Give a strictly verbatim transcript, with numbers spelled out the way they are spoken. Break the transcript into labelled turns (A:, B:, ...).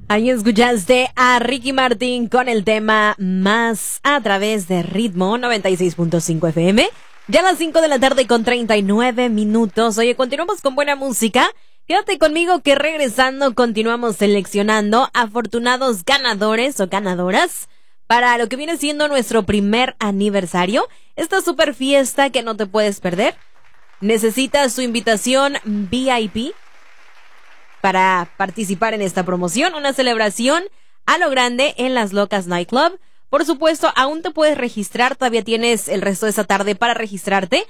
A: Ahí escuchaste a Ricky Martin con el tema Más a través de Ritmo noventa y seis punto cinco F M. Ya a las cinco de la tarde con treinta y nueve minutos. Oye, continuamos con buena música. Quédate conmigo que regresando continuamos seleccionando afortunados ganadores o ganadoras para lo que viene siendo nuestro primer aniversario. Esta super fiesta que no te puedes perder. Necesitas su invitación V I P para participar en esta promoción, una celebración a lo grande en Las Locas Nightclub. Por supuesto, aún te puedes registrar, todavía tienes el resto de esa tarde para registrarte.